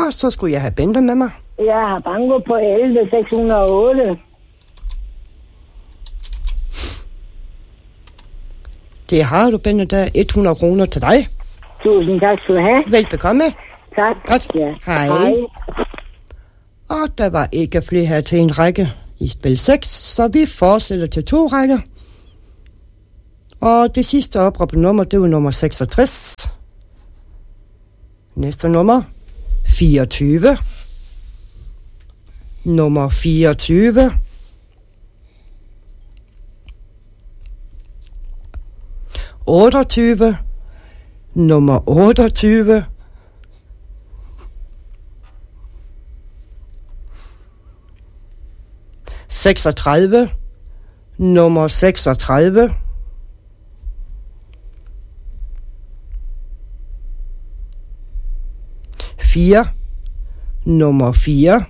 Og så skulle jeg have Bente med mig. Jeg har banko på 11.608. Det har du, Bente. Der er 100 kroner til dig. Tusind tak skal du have. Velbekomme. Tak. Godt. Ja. Hej. Og der var ikke flere her til en række i spil 6, så vi fortsætter til 2 rækker. Og det sidste opråbte nummer, det var nummer 66. Næste nummer, 24. Nummer 24. Nummer 28. 36. Nummer 36. 4. Nummer 4.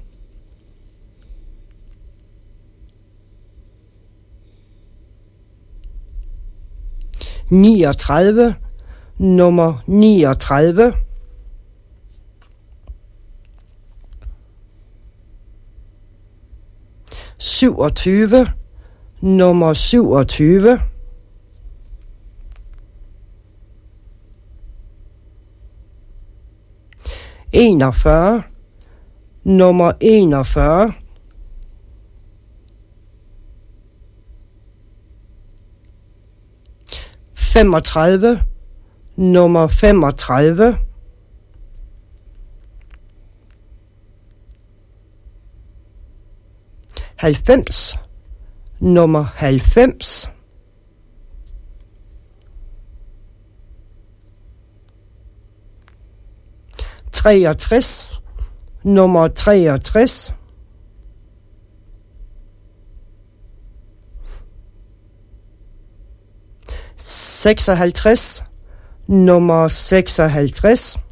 39. Nummer 39. 27. Nummer 27. 41. Nummer 41. 35. Nummer 35. 90. Nummer 90. 63. Nummer 63. 56. Nummer 56.